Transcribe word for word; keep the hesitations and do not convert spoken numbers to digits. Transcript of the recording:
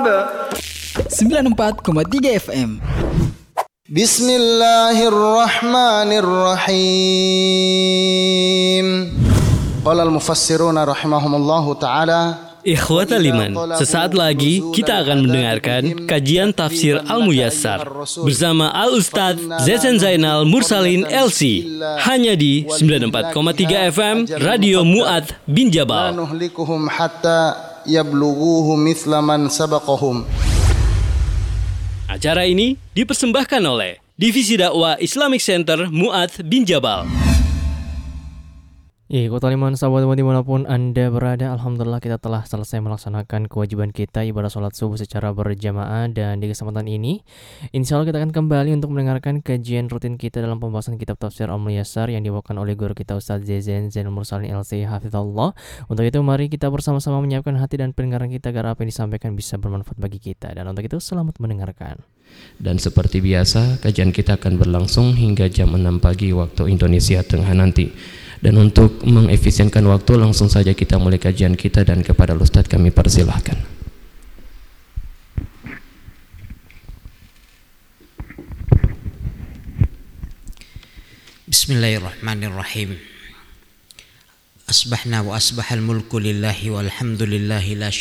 sembilan puluh empat koma tiga F M. Bismillahirrahmanirrahim. Qala al-mufassiruna rahimahumullahu ta'ala. Ikhwatal iman, sesaat lagi kita akan mendengarkan kajian tafsir Al-Muyassar bersama Al-Ustadz Zezen Zainal Mursalin L C hanya di sembilan puluh empat koma tiga F M Radio Mu'adz bin Jabal. Nuhlikuhum hatta yablughuhu mithla man sabaqahum. Acara ini dipersembahkan oleh Divisi Dakwah Islamic Center Mu'adz bin Jabal. Ya, Ikhwatal Iman, sahabat dimanapun Anda berada, Alhamdulillah kita telah selesai melaksanakan kewajiban kita ibadah sholat subuh secara berjamaah. Dan di kesempatan ini insya Allah kita akan kembali untuk mendengarkan kajian rutin kita dalam pembahasan kitab tafsir Al-Muyassar yang dibawakan oleh guru kita Ustadz Zezen Zainal Mursalin L C Hafizahullah. Untuk itu mari kita bersama-sama menyiapkan hati dan pendengaran kita agar apa yang disampaikan bisa bermanfaat bagi kita. Dan untuk itu selamat mendengarkan. Dan seperti biasa kajian kita akan berlangsung hingga jam enam pagi waktu Indonesia Tengah nanti. Dan untuk mengefisienkan waktu, langsung saja kita mulai kajian kita dan kepada Ustadz kami persilahkan. Bismillahirrahmanirrahim. Asbahna wa asbahal mulku lillahi walhamdulillahi la